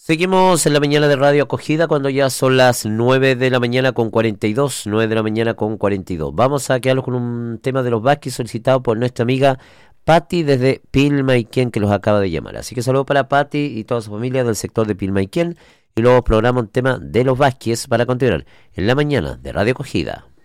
Seguimos en la mañana de Radio Acogida cuando ya son las 9 de la mañana con 42, 9 de la mañana con 42. Vamos a quedarnos con un tema de los Vázquez solicitado por nuestra amiga Patti desde Pilmaiquén, que los acaba de llamar. Así que saludos para Patti y toda su familia del sector de Pilmaiquén. Y luego programa un tema de los Vázquez para continuar en la mañana de Radio Acogida.